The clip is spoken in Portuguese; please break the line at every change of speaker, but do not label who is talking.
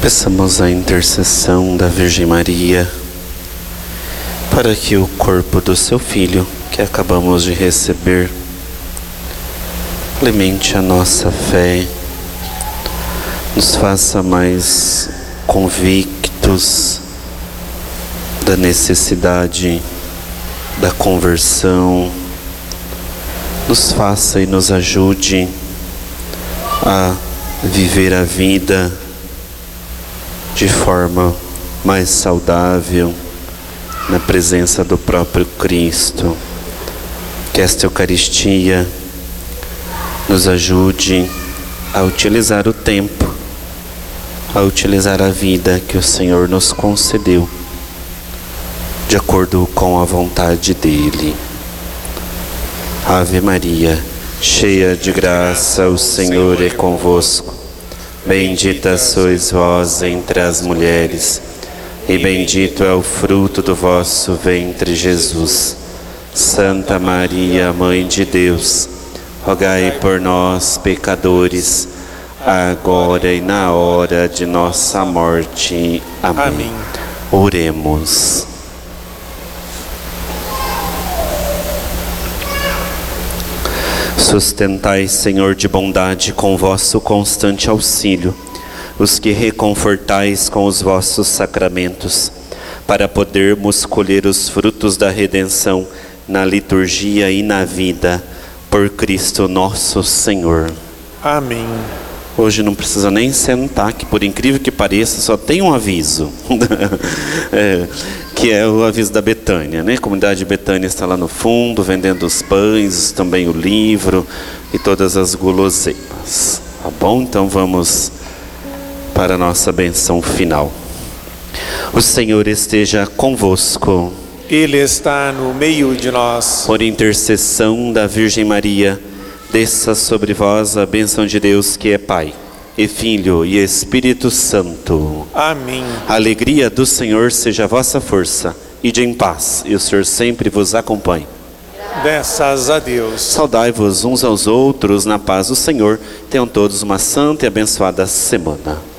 Peçamos a intercessão da Virgem Maria para que o corpo do seu Filho, que acabamos de receber, alimente a nossa fé, nos faça mais convictos da necessidade da conversão, nos faça e nos ajude a viver a vida de forma mais saudável, na presença do próprio Cristo. Que esta Eucaristia nos ajude a utilizar o tempo, a utilizar a vida que o Senhor nos concedeu, de acordo com a vontade dEle. Ave Maria, cheia de graça, o Senhor é convosco. Bendita sois vós entre as mulheres, e bendito é o fruto do vosso ventre, Jesus. Santa Maria, Mãe de Deus, rogai por nós, pecadores, agora e na hora de nossa morte. Amém. Oremos. Sustentai, Senhor de bondade, com vosso constante auxílio, os que reconfortais com os vossos sacramentos, para podermos colher os frutos da redenção na liturgia e na vida, por Cristo nosso Senhor. Amém. Hoje não precisa nem sentar, que por incrível que pareça, só tem um aviso, que é o aviso da Betânia, né? A comunidade de Betânia está lá no fundo, vendendo os pães, também o livro e todas as guloseimas. Tá bom? Então vamos para a nossa benção final. O Senhor esteja convosco.
Ele está no meio de nós.
Por intercessão da Virgem Maria, desça sobre vós a bênção de Deus, que é Pai, e Filho e Espírito Santo.
Amém.
A alegria do Senhor seja a vossa força. Ide em paz, e o Senhor sempre vos acompanhe.
Graças a Deus.
Saudai-vos uns aos outros na paz do Senhor. Tenham todos uma santa e abençoada semana.